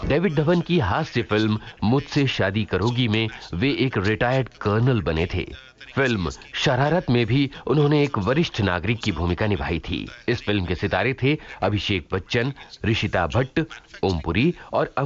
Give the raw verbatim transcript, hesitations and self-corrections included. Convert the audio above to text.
David Dhawan की हास्य film मुझसे शादी करोगी में वे एक रिटायर्ड कर्नल बने थे। फिल्म शरारत में भी उन्होंने एक वरिष्ठ नागरिक की भूमिका निभाई थी। इस फिल्म के सितारे थे अभिषेक बच्चन, ऋषिता भट्ट, ओम पुरी और